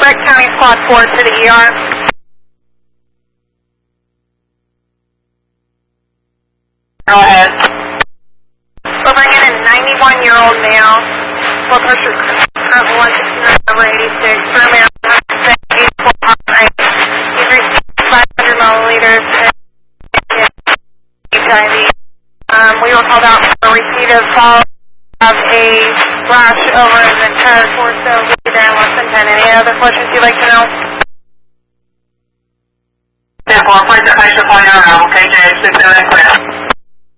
Breck County Squad 4 to the ER. Go ahead. We're bringing in a 91-year-old male. Blood pressure currently 169/86. For a male, 84 heart rate. He's received 500 milliliters of HIV. We were called out for receipt of fall of a rash over his entire torso. We'll be there in less than 10. Any other questions you'd like to know? Yeah, well, I'll place the patient point around. KJ, 6 clear.